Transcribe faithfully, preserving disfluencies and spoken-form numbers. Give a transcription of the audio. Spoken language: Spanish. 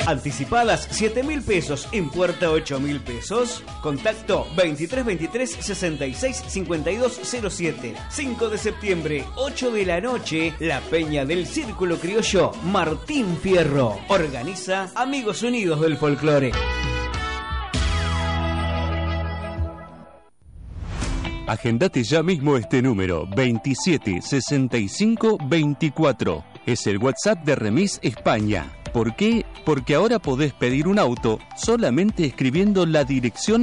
Anticipadas siete mil pesos, en puerta ocho mil pesos. Contacto veintitrés veintitrés sesenta y seis cincuenta y dos cero siete. cinco de septiembre, ocho de la noche, la Peña del Círculo Criollo Martín Fierro. Organiza Amigos Unidos del Folclore. Agendate ya mismo este número, veintisiete sesenta y cinco veinticuatro. Es el WhatsApp de Remis España. ¿Por qué? Porque ahora podés pedir un auto solamente escribiendo la dirección